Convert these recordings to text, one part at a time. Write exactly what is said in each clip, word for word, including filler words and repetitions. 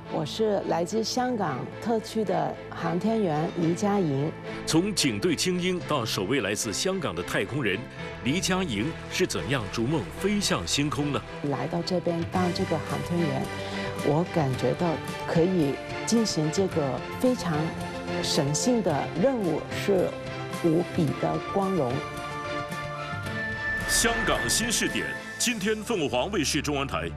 我是来自香港特区的航天员黎佳莹。 从警队精英到首位来自香港的太空人，黎佳莹是怎样逐梦飞向星空呢？ 来到这边当这个航天员，我感觉到可以进行这个非常神性的任务，是无比的光荣。 香港新视点，今天凤凰卫视中文台。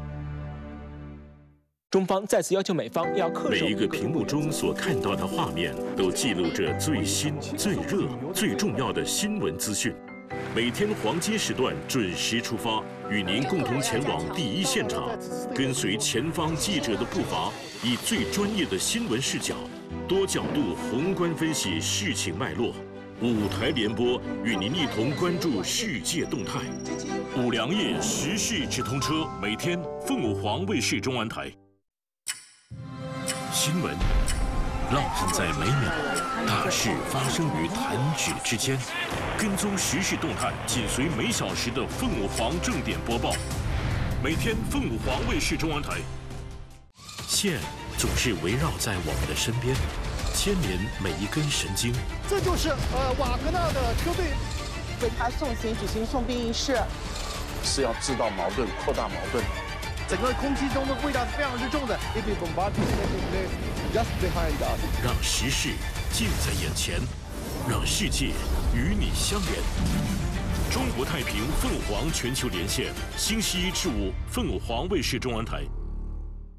中方再次要求美方要恪守。 每一个屏幕中所看到的画面，都记录着最新、最热、最重要的新闻资讯。每天黄金时段准时出发，与您共同前往第一现场，跟随前方记者的步伐，以最专业的新闻视角，多角度宏观分析事情脉络。五台联播，与您一同关注世界动态。五粮液时事直通车，每天凤凰卫视中文台。 新闻烙印在每秒，大事发生于弹指之间。跟踪时事动态，紧随每小时的凤凰正点播报。每天凤凰卫视中文台。线总是围绕在我们的身边，牵连每一根神经。 这就是呃瓦格纳的车队为他送行举行送殡仪式， 是要制造矛盾，扩大矛盾。 整个空气中的味道是非常之重的。 让时事近在眼前，让世界与你相连。中国太平凤凰全球连线，星期一至五，凤凰卫视中文台。